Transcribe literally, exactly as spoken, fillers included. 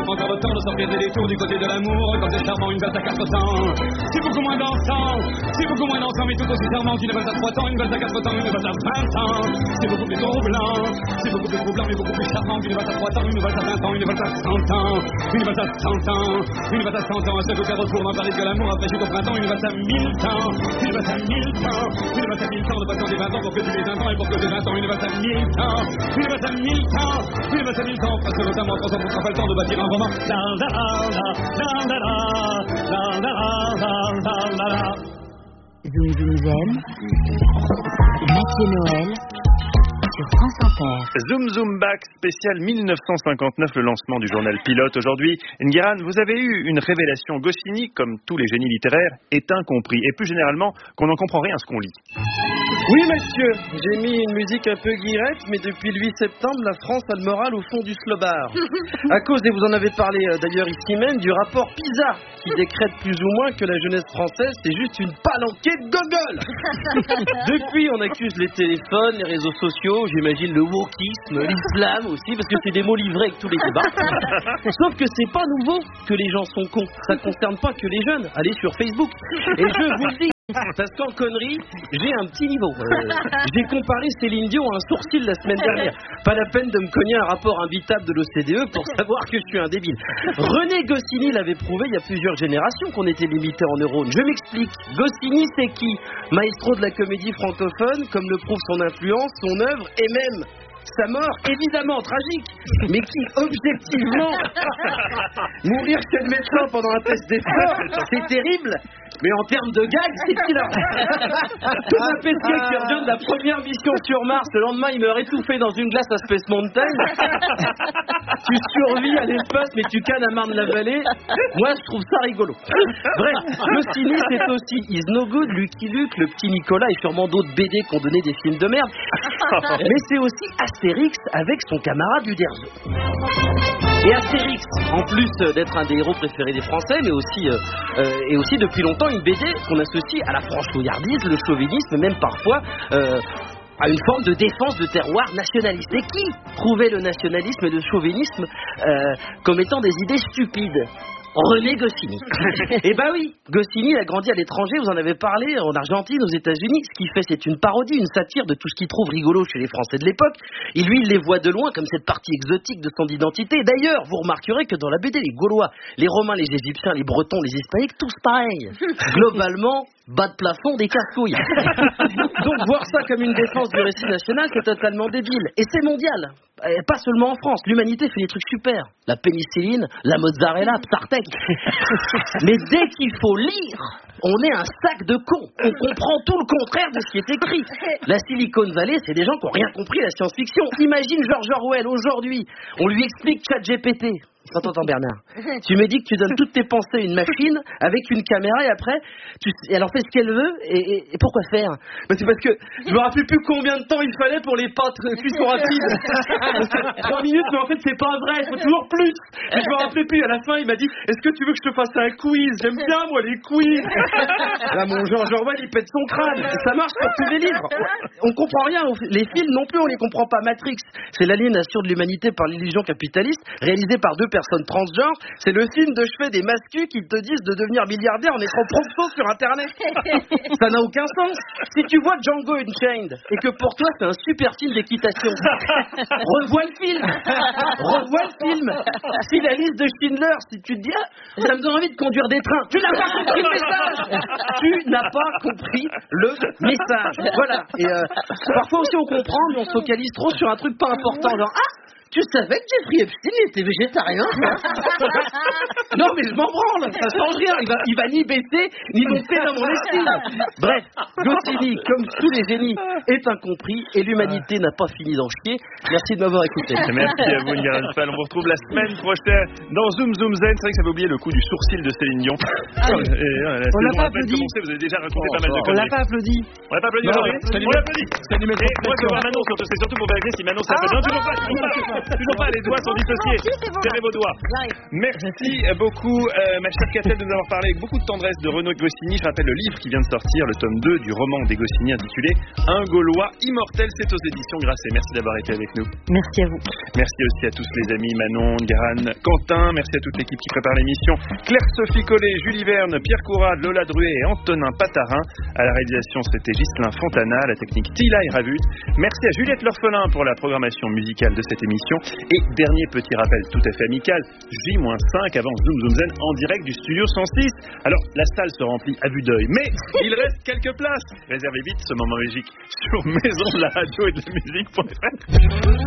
encore le temps de sortir des détours du côté de l'amour. Quand c'est charmant, une valse à quatre temps. C'est beaucoup moins dansant, c'est beaucoup moins dansant, mais tout aussi charmant qu'une valse à trois temps, une valse à quatre temps, une valse à vingt ans. C'est beaucoup plus troublant, c'est beaucoup plus troublant, mais beaucoup plus charmant qu'une valse à trois temps, une valse à vingt ans, une valse à cent ans, une valse à cent ans, une valse à cent ans. À chaque carrefour m'en parler que l'amour après chute au printemps, une valse à mille temps, une valse à mille temps, une valse à mille temps, de passer des vingt ans pour que tu aies vingt ans et pour que tu aies vingt ans, une valse à mille temps, une valse à mille temps, une valse à mille temps, parce que notamment quand on prend pas le temps de bâtir un roman. La la la la la la la la la la la la. Zoom Zoom Zen, Mathieu Noël sur France Inter. Zoom Zoom Back spécial mille neuf cent cinquante-neuf, le lancement du journal Pilote. Aujourd'hui, Nguiran, vous avez eu une révélation. Goscinny, comme tous les génies littéraires, est incompris. Et plus généralement, qu'on n'en comprend rien à ce qu'on lit. Oui, monsieur, j'ai mis une musique un peu guirette, mais depuis le huit septembre, la France a le moral au fond du slobard. À cause, et vous en avez parlé euh, d'ailleurs ici même, du rapport PISA, qui décrète plus ou moins que la jeunesse française, c'est juste une palanquée de gogol. Depuis, on accuse les téléphones, les réseaux sociaux, j'imagine le wokisme, l'islam aussi, parce que c'est des mots livrés avec tous les débats. Sauf que c'est pas nouveau que les gens sont cons. Ça ne concerne pas que les jeunes. Allez sur Facebook. Et je vous le dis, parce qu'en connerie, j'ai un petit niveau. Euh, j'ai comparé Céline Dion à un sourcil la semaine dernière. Pas la peine de me cogner un rapport imbitable de l'O C D E pour savoir que je suis un débile. René Goscinny l'avait prouvé il y a plusieurs générations qu'on était limité en neurones. Je m'explique. Goscinny, c'est qui? Maestro de la comédie francophone, comme le prouve son influence, son œuvre et même sa mort, évidemment tragique, mais qui, objectivement, mourir chez le médecin pendant un test d'effort, c'est terrible, mais en termes de gag, c'est killer. Comme un Pesquet qui revient de la première mission sur Mars, le lendemain, il meurt étouffé dans une glace à Space Mountain. Tu survis à l'espace, mais tu cannes à Marne-la-Vallée. Moi, je trouve ça rigolo. Bref, Goscinny, c'est aussi Is No Good, Lucky Luke, le petit Nicolas et sûrement d'autres B D qui ont donné des films de merde. Mais c'est aussi Astérix avec son camarade Uderzo. Et Astérix, en plus d'être un des héros préférés des Français, mais aussi, euh, euh, et aussi depuis longtemps une B D qu'on associe à la franchouillardise, le chauvinisme, même parfois euh, à une forme de défense de terroir nationaliste. Et qui prouvait le nationalisme et le chauvinisme euh, comme étant des idées stupides? René Goscinny. Eh ben oui, Goscinny a grandi à l'étranger, vous en avez parlé, en Argentine, aux États-Unis. Ce qu'il fait, c'est une parodie, une satire de tout ce qu'il trouve rigolo chez les Français de l'époque. Et lui, il les voit de loin comme cette partie exotique de son identité. D'ailleurs, vous remarquerez que dans la B D, les Gaulois, les Romains, les Égyptiens, les Bretons, les Hispaniques, tous pareils. Globalement, bas de plafond, des casse-couilles. Donc voir ça comme une défense du récit national, c'est totalement débile. Et c'est mondial. Et pas seulement en France, l'humanité fait des trucs super. La pénicilline, la mozzarella, Ptartek. Mais dès qu'il faut lire, on est un sac de cons. On comprend tout le contraire de ce qui est écrit. La Silicon Valley, c'est des gens qui n'ont rien compris à la science-fiction. Imagine George Orwell aujourd'hui. On lui explique ChatGPT. T'entends, Bernard? Tu me dis que tu donnes toutes tes pensées à une machine avec une caméra et après, tu, elle en fait ce qu'elle veut et, et, et pourquoi faire? Ben c'est parce que je me rappelle plus combien de temps il fallait pour les pâtes cuisson rapide. Trois minutes, mais en fait c'est pas vrai, il faut toujours plus. Et je me rappelais plus, à la fin il m'a dit, est-ce que tu veux que je te fasse un quiz? J'aime bien moi les quiz. Là mon George Orwell il pète son crâne. Ça marche pour tous les livres. On comprend rien, les films non plus on les comprend pas. Matrix, c'est l'aliénation de l'humanité par l'illusion capitaliste, réalisée par deux personnes personnes transgenres, c'est le film de chevet des mascus qui te disent de devenir milliardaire en étant prompto sur internet. Ça n'a aucun sens. Si tu vois Django Unchained et que pour toi c'est un super film d'équitation, revois le film. Revois le film. Si la liste de Schindler, si tu te dis ah, ça me donne envie de conduire des trains, tu n'as pas compris le message. Tu n'as pas compris le message. Voilà. Et euh, parfois aussi on comprend, mais on se focalise trop sur un truc pas important. Genre ah, tu savais que Jeffrey Epstein était végétarien? Non mais je m'en branle, ça change rien, il va, il va ni baisser ni monter dans mon estime. Bref, Goscinny, comme tous les génies, est incompris et l'humanité n'a pas fini d'en chier. Merci de m'avoir écouté. Merci à vous Nguiran Fall, on vous retrouve la semaine prochaine dans Zoom Zoom Zen. C'est vrai que ça avait oublié le coup du sourcil de Céline Dion. Ah, oui. et, euh, on l'a pas applaudi. Commencé, vous avez déjà raconté oh, pas mal de On l'a pas applaudi. On l'a pas applaudi aujourd'hui. On l'applaudit. Et moi je vais voir Manon surtout, c'est surtout pour vérifier si Manon s'appelle. Non, toujours pas. toujours pas, les doigts sont dissociés. Serrez vos doigts. Merci beaucoup, euh, ma chère Catel, de nous avoir parlé avec beaucoup de tendresse de Renaud Goscinny. Je rappelle le livre qui vient de sortir, le tome deux du roman des Goscinny intitulé Un Gaulois immortel. C'est aux éditions Grasset. Merci d'avoir été avec nous. Merci à vous. Merci aussi à tous les amis, Manon, Ngaran, Quentin. Merci à toute l'équipe qui prépare l'émission. Claire-Sophie Collet, Julie Verne, Pierre Courade, Lola Druet et Antonin Patarin. À la réalisation, c'était Ghislain Fontana, la technique Tila et Ravut. Merci à Juliette L'Orphelin pour la programmation musicale de cette émission. Et dernier petit rappel tout à fait amical, J cinq avant Zoom Zoom Zen en direct du studio cent six. Alors, la salle se remplit à vue d'œil, mais il reste quelques places. Réservez vite ce moment magique sur maison de la radio et de la musique point f r.